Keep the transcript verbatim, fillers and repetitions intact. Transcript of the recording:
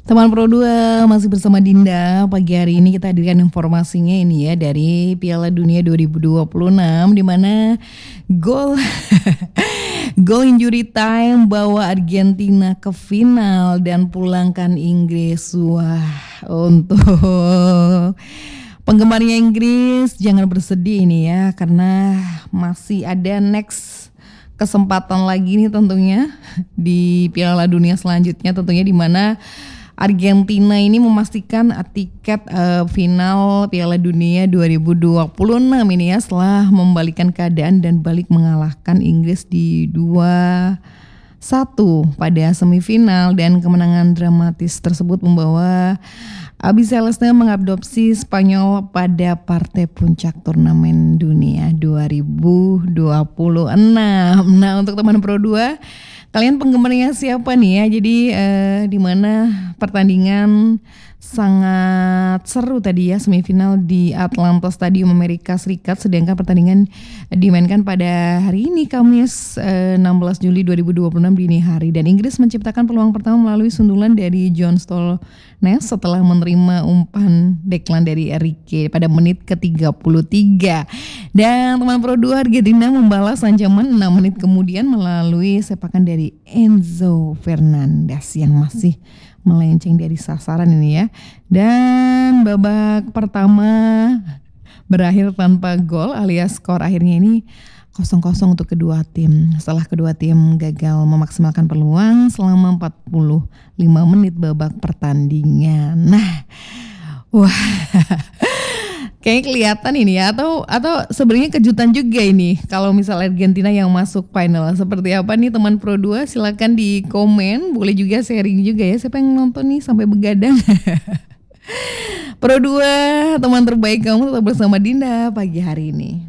Teman Pro dua masih bersama Dinda. Pagi hari ini kita hadirkan informasinya ini ya dari Piala Dunia dua ribu dua puluh enam di mana gol gol injury time bawa Argentina ke final dan pulangkan Inggris. Wah, untuk penggemarnya Inggris jangan bersedih ini ya, karena masih ada next kesempatan lagi nih tentunya di Piala Dunia selanjutnya, tentunya di mana Argentina ini memastikan tiket uh, final Piala Dunia dua ribu dua puluh enam ini ya, setelah membalikan keadaan dan balik mengalahkan Inggris di dua satu pada semifinal, dan kemenangan dramatis tersebut membawa Abi Celeste mengadopsi Spanyol pada partai puncak turnamen dunia dua ribu dua puluh enam. Nah, untuk teman Pro dua, kalian penggemarnya siapa nih ya? Jadi eh, di mana pertandingan sangat seru tadi ya, semifinal di Atlanta Stadium Amerika Serikat, sedangkan pertandingan dimainkan pada hari ini Kamis eh, enam belas Juli dua ribu dua puluh enam dini hari, dan Inggris menciptakan peluang pertama melalui sundulan dari John Stones setelah menerima umpan Declan dari Enrique pada menit ke tiga puluh tiga. Dan teman Pro dua, Argentina membalas ancaman enam menit kemudian melalui sepakan dari Enzo Fernandez yang masih melenceng dari sasaran ini ya. Dan babak pertama berakhir tanpa gol, alias skor akhirnya ini kosong kosong untuk kedua tim. Setelah kedua tim gagal memaksimalkan peluang selama empat puluh lima menit babak pertandingan. Nah, wah, kayaknya kelihatan ini ya, atau atau sebenarnya kejutan juga ini kalau misal Argentina yang masuk final. Seperti apa nih teman Pro dua? Silakan di komen, boleh juga sharing juga ya, siapa yang nonton nih sampai begadang. Pro dua, teman terbaik kamu tetap bersama Dinda pagi hari ini.